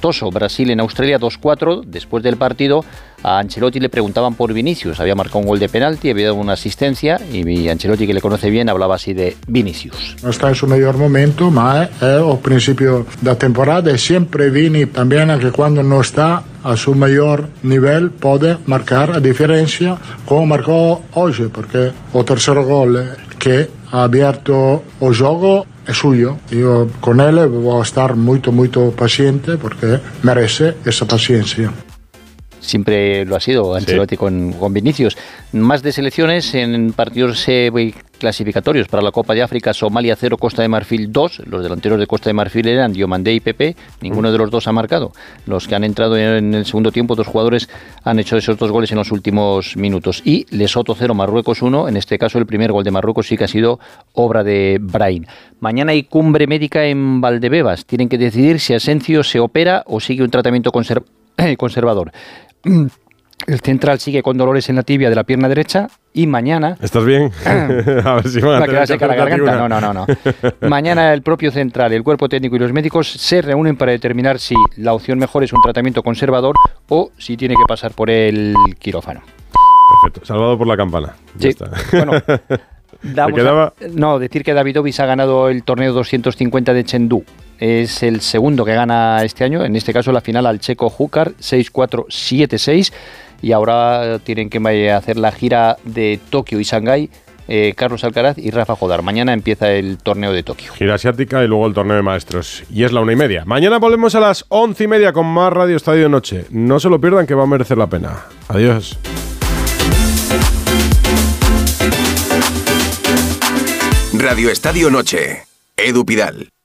amistoso. Brasil en Australia 2-4. Después del partido a Ancelotti le preguntaban por Vinicius. Había marcado un gol de penalti, había dado una asistencia y Ancelotti, que le conoce bien, hablaba así de Vinicius. No está en su mejor momento, ma al principio de la temporada y siempre Vini también, que cuando no está a su mejor nivel puede marcar a diferencia como marcó hoy, porque el tercer gol que ha abierto el juego es suyo. Yo con él voy a estar muy paciente porque merece esa paciencia. Siempre lo ha sido Ancelotti, sí, con Vinicius. Más de selecciones en partidos clasificatorios para la Copa de África. Somalia 0, Costa de Marfil 2. Los delanteros de Costa de Marfil eran Diomandé y Pepe. Ninguno de los dos ha marcado. Los que han entrado en el segundo tiempo, 2 jugadores han hecho esos 2 goles en los últimos minutos. Y Lesoto 0, Marruecos 1. En este caso, el primer gol de Marruecos sí que ha sido obra de Brahim. Mañana hay cumbre médica en Valdebebas. Tienen que decidir si Asensio se opera o sigue un tratamiento conservador. El central sigue con dolores en la tibia de la pierna derecha y mañana... ¿Estás bien? A ver si van a tener que seca la garganta. No. Mañana el propio central, el cuerpo técnico y los médicos se reúnen para determinar si la opción mejor es un tratamiento conservador o si tiene que pasar por el quirófano. Perfecto. Salvado por la campana. Sí. Ya está. Bueno, decir que Davidovich ha ganado el torneo 250 de Chengdu. Es el segundo que gana este año, en este caso la final al checo Hukar, 6-4, 7-6, y ahora tienen que hacer la gira de Tokio y Shanghái, Carlos Alcaraz y Rafa Jodar. Mañana empieza el torneo de Tokio. Gira asiática y luego el torneo de maestros. Y es la 1:30. Mañana volvemos a las 11:30 con más Radio Estadio Noche. No se lo pierdan, que va a merecer la pena. Adiós. Radio Estadio Noche. Edu Pidal.